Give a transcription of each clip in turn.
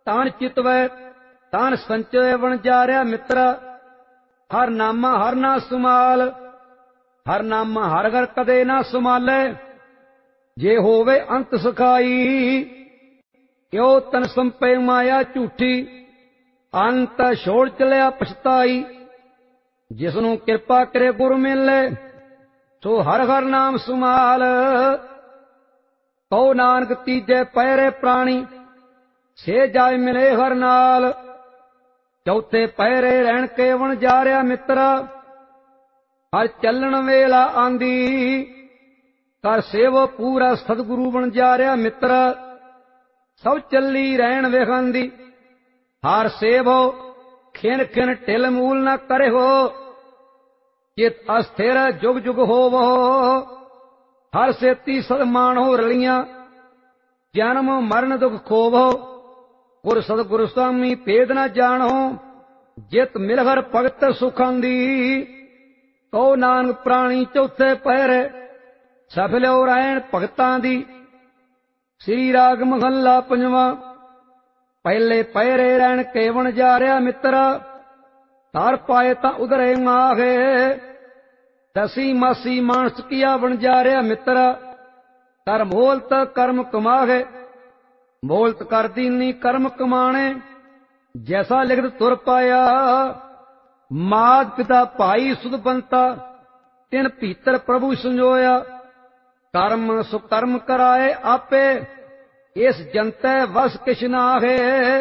ਤਾਨ ਚਿਤਵੈ ਤਾਨ ਸੰਚੈ ਵਣਜਾਰਿਆ ਮਿੱਤਰਾ। ਹਰ ਨਾਮਾ ਹਰ ਨਾ ਸੁਮਾਲ, ਹਰ ਨਾਮਾ ਹਰ ਘਰ ਕਦੇ ਨਾ ਸੁਮਾਲੈ। ਜੇ ਹੋਵੇ ਅੰਤ ਸਖਾਈ, ਕਿਉ ਤਨ ਸੰਪੈ ਮਾਇਆ ਝੂਠੀ। ਅੰਤ ਛੋੜ ਚਲਿਆ ਪਛਤਾਈ, ਜਿਸਨੂੰ ਕਿਰਪਾ ਕਰੇ ਗੁਰ ਮਿਲੈ, ਸੋ ਹਰ ਹਰ ਨਾਮ ਸੁਮਾਲ। ਕਉ ਨਾਨਕ ਤੀਜੇ ਪਹਿਰੇ ਪ੍ਰਾਣੀ, ਸੇ ਜਾਇ ਮਿਲੇ ਹਰ ਨਾਲ। ਚੌਥੇ ਪਹਿਰੇ ਰਹਿਣ ਕੇ ਵਣਜਾਰਿਆ ਮਿੱਤਰਾ। ਹਰ ਚੱਲਣ ਵੇਲਾ ਆਂਦੀ, ਕਰ ਸੇਵੋ ਪੂਰਾ ਸਤਿਗੁਰੂ ਵਣਜਾਰਿਆ ਮਿੱਤਰਾ। ਸਭ ਚੱਲੀ ਰਹਿਣ ਵੇਖਾਂਦੀ, ਹਰ ਸੇਵੋ ਖਿਨ ਖਿਨ ਢਿਲ ਮੂਲ ਨਾ ਕਰਿਓ। ਚਿਤ ਅਸਥਿਰ ਜੁਗ ਜੁਗ ਹੋਵੋ, ਹਰ ਸੇਤੀ ਸਦਮਾਣੋ ਰਲੀਆਂ। ਜਨਮ ਮਰਨ ਦੁਖ ਖੋਵੋ, ਗੁਰ ਸਤਿਗੁਰ ਸੁਆਮੀ ਭੇਦ ਨਾ ਜਾਣੋ। ਜਿਤ ਮਿਲ ਹਰ ਭਗਤ ਸੁਖਾਂ ਦੀ, ਕਉ ਨਾਨਕ ਪ੍ਰਾਣੀ ਚੌਥੇ ਪਹਿਰੇ। ਸਫਲਿਓ ਰਹਿਣ ਭਗਤਾਂ ਦੀ। ਸ੍ਰੀ ਰਾਗ ਮਹੱਲਾ ਪੰਜਵਾਂ। ਪਹਿਲੇ ਪਹਿਰੇ ਰਹਿਣ ਕੇ ਵਣਜਾਰਿਆ ਮਿੱਤਰਾ। ਧਰ ਪਾਏ ਤਾਂ ਉਧਰੇ ਮਾਹੇ, ਦਸੀ ਮਾਸੀ ਮਾਨਸ ਕੀਆ ਵਣਜਾਰਿਆ ਮਿੱਤਰਾ। ਕਰ ਮੋਲਤ ਕਰਮ ਕਮਾਹੇ, ਮੋਲਤ ਕਰ ਦੀਨੀ ਕਰਮ ਕਮਾਣੇ। ਜੈਸਾ ਲਿਖਤ ਤੁਰ ਪਾਇਆ, ਮਾਤ ਪਿਤਾ ਭਾਈ ਸੁਧ ਬੰਤਾ। ਤਿਨ ਭੀਤਰ ਪ੍ਰਭੂ ਸੰਜੋਇਆ, ਕਰਮ ਸੁਕਰਮ ਕਰਾਏ ਆਪੇ। ਇਸ ਜੰਤੈ ਵਸ ਕਿਛ ਨਾਹੇ,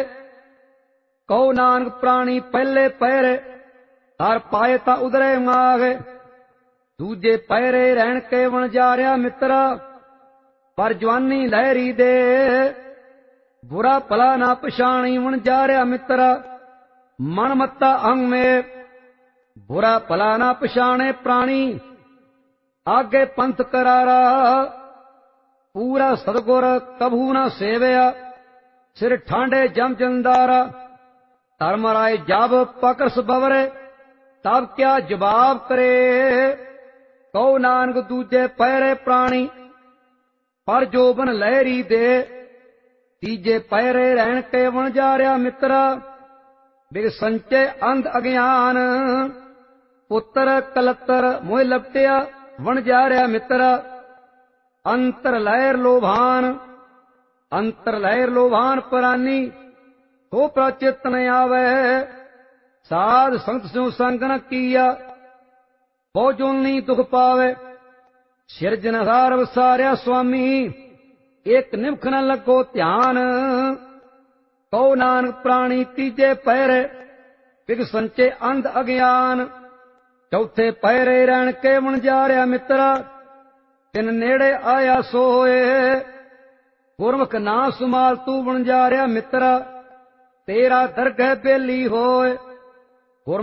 ਕਉ ਨਾਨਕ ਪ੍ਰਾਣੀ ਪਹਿਲੇ ਪਹਿਰੇ। ਧਰ ਪਾਏ ਤਾਂ ਉਧਰੇ ਮਾਹੇ, ਦੂਜੇ ਪਹਿਰੇ ਰਹਿਣ ਕੇ ਵਣਜਾਰਿਆ ਮਿੱਤਰਾ। ਪਰ ਜਵਾਨੀ ਲਹਿਰੀ ਦੇ, ਬੁਰਾ ਭਲਾ ਨਾ ਪਛਾਣੀ ਵਣਜਾਰਿਆ ਮਿੱਤਰਾ। ਮਨ ਮੱਤਾ ਅੰਗ ਮੇ, ਬੁਰਾ ਭਲਾ ਨਾ ਪਛਾਣੇ ਪ੍ਰਾਣੀ। ਆਗੇ ਪੰਥ ਕਰਾਰਾ, ਪੂਰਾ ਸਤਿਗੁਰ ਕਭੂ ਨਾ ਸੇਵਿਆ। ਸਿਰ ਠਾਂਡੇ ਜਮ ਜੰਦਾਰਾ, ਧਰਮ ਰਾਏ ਜਬ ਪਕਰਸ ਬਵਰੇ। ਤਬ ਕਿਆ ਜਵਾਬ ਕਰੇ, ਕਉ ਨਾਨਕ ਦੂਜੇ ਪਹਿਰੇ ਪ੍ਰਾਣੀ। ਪਰ ਜੋਬਨ ਲਹਿਰੀ ਦੇ, ਤੀਜੇ ਪਹਿਰੇ ਰਹਿਣ ਕੇ ਵਣਜਾਰਿਆ ਮਿੱਤਰਾ। ਬਿਗ ਸੰਚੇ ਅੰਧ ਅਗਿਆਨ, ਪੁੱਤਰ ਕਲਤਰ ਮੋਹ ਲਪਟਿਆ ਵਣਜਾਰਿਆ ਮਿੱਤਰਾ। ਅੰਤਰ ਲਹਿਰ ਲੋਭਾਨ, ਅੰਤਰ ਲਹਿਰ ਲੋਭਾਨ ਪ੍ਰਾਨੀ। ਸੋ ਪ੍ਰਚਿਤ ਨ ਆਵੈ, ਸਾਧ ਸੰਗਤ ਸਿਉ ਸੰਗ ਨ ਕੀਆ। ਬਹੁ ਜੋਨੀ ਦੁਖ ਪਾਵੇ, ਸਿਰਜਣਹਾਰ ਵਸਾਰਿਆ ਸੁਆਮੀ। ਇਕ ਨਿਮਖ ਨ ਲੱਗੋ ਧਿਆਨ, ਕਉ ਨਾਨਕ ਪ੍ਰਾਣੀ ਤੀਜੇ ਪਹਿਰੇ। ਬਿਗ ਸੰਚੇ ਅੰਧ ਅਗਿਆਨ, ਚੌਥੇ ਪਹਿਰੇ ਰਹਿਣ ਕੇ ਵਣਜਾਰਿਆ ਮਿੱਤਰਾ। ਤਿਨ ਨੇੜੇ ਆਇਆ ਸੋਏ, ਗੁਰਮੁਖ ਨਾ ਸੁਮਾਲ ਤੂੰ ਵਣਜਾਰਿਆ ਮਿੱਤਰਾ। ਤੇਰਾ ਦਰਗਹਿ ਬੇਲੀ ਹੋਏ,